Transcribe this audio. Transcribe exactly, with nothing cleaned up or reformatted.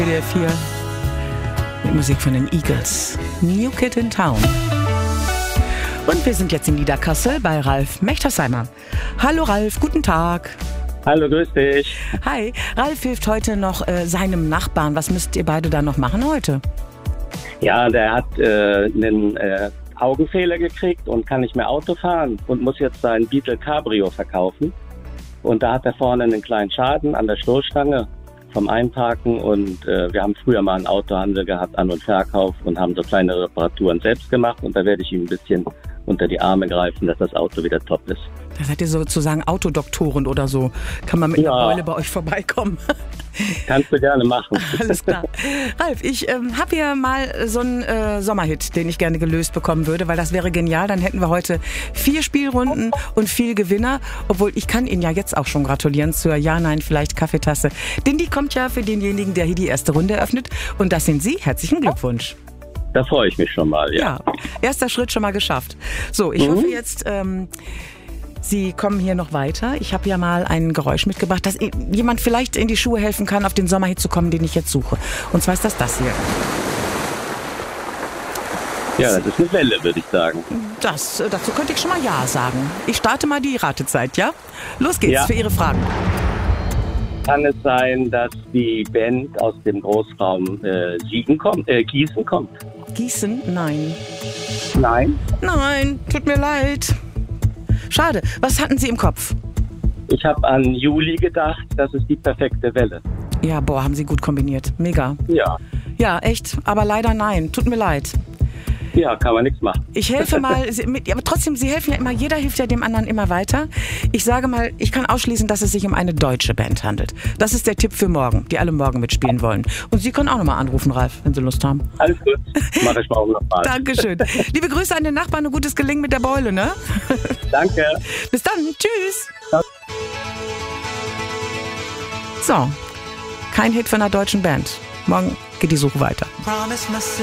D R vier mit Musik von den Eagles. New Kid in Town. Und wir sind jetzt in Niederkassel bei Ralf Mechtersheimer. Hallo Ralf, guten Tag. Hallo, grüß dich. Hi, Ralf hilft heute noch äh, seinem Nachbarn. Was müsst ihr beide da noch machen heute? Ja, der hat äh, einen äh, Augenfehler gekriegt und kann nicht mehr Auto fahren und muss jetzt sein Beetle Cabrio verkaufen. Und da hat er vorne einen kleinen Schaden an der Stoßstange vom Einparken und äh, wir haben früher mal einen Autohandel gehabt, An- und Verkauf, und haben so kleine Reparaturen selbst gemacht, und da werde ich ihm ein bisschen unter die Arme greifen, dass das Auto wieder top ist. Da seid ihr sozusagen Autodoktoren oder so. Kann man mit Ja. einer Beule bei euch vorbeikommen? Kannst du gerne machen. Alles klar. Ralf, ich ähm, habe hier mal so einen äh, Sommerhit, den ich gerne gelöst bekommen würde, weil das wäre genial. Dann hätten wir heute vier Spielrunden und viel Gewinner. Obwohl, ich kann Ihnen ja jetzt auch schon gratulieren zur Ja-Nein-Vielleicht-Kaffeetasse. Denn die kommt ja für denjenigen, der hier die erste Runde eröffnet. Und das sind Sie. Herzlichen Glückwunsch. Da freue ich mich schon mal, ja. Ja, erster Schritt schon mal geschafft. So, ich Mhm. hoffe jetzt, ähm, Sie kommen hier noch weiter. Ich habe ja mal ein Geräusch mitgebracht, dass jemand vielleicht in die Schuhe helfen kann, auf den Sommerhit zu kommen, den ich jetzt suche. Und zwar ist das das hier. Ja, das ist eine Welle, würde ich sagen. Das, äh, dazu könnte ich schon mal Ja sagen. Ich starte mal die Ratezeit, ja? Los geht's Ja. für Ihre Fragen. Kann es sein, dass die Band aus dem Großraum äh, Siegen kommt, äh, Gießen kommt? Gießen? Nein. Nein. Nein, tut mir leid. Schade. Was hatten Sie im Kopf? Ich habe an Juli gedacht, das ist die perfekte Welle. Ja, boah, haben Sie gut kombiniert. Mega. Ja, Ja, echt. Aber leider nein. Tut mir leid. ja, kann man nichts machen. Ich helfe mal, Sie- mit, aber trotzdem, Sie helfen ja immer, jeder hilft ja dem anderen immer weiter. Ich sage mal, ich kann ausschließen, dass es sich um eine deutsche Band handelt. Das ist der Tipp für morgen, die alle morgen mitspielen wollen. Und Sie können auch nochmal anrufen, Ralf, wenn Sie Lust haben. Alles gut, mache ich morgen nochmal. Dankeschön. Liebe Grüße an den Nachbarn und gutes Gelingen mit der Beule, ne? Danke. Bis dann, tschüss. Ja. So, kein Hit von einer deutschen Band. Morgen geht die Suche weiter.